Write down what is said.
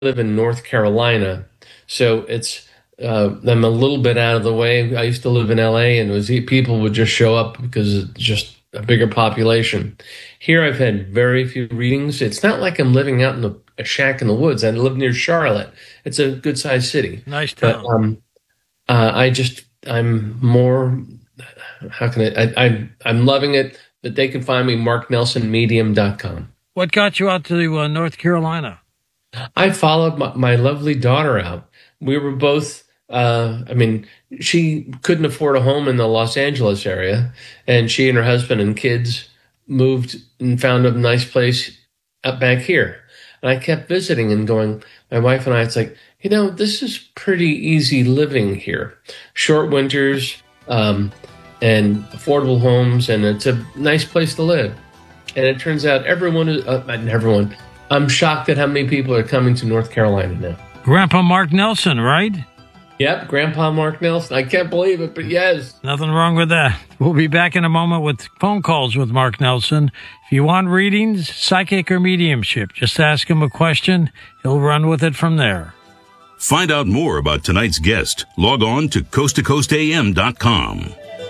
live in North Carolina, so I'm a little bit out of the way. I used to live in LA, and people would just show up because it's just a bigger population. Here, I've had very few readings. It's not like I'm living out in a shack in the woods. I live near Charlotte. It's a good sized city, Nice but town. I'm more. How can I'm loving it that they can find me marknelsonmedium.com. What got you out to North Carolina? I followed my lovely daughter out. We were both, she couldn't afford a home in the Los Angeles area, and she and her husband and kids moved and found a nice place up back here. And I kept visiting and going, my wife and I, it's like, this is pretty easy living here. Short winters, and affordable homes, and it's a nice place to live. And it turns out everyone. I'm shocked at how many people are coming to North Carolina now. Grandpa Mark Nelson, right? Yep, Grandpa Mark Nelson. I can't believe it, but yes. Nothing wrong with that. We'll be back in a moment with phone calls with Mark Nelson. If you want readings, psychic or mediumship, just ask him a question. He'll run with it from there. Find out more about tonight's guest. Log on to coasttocoastam.com.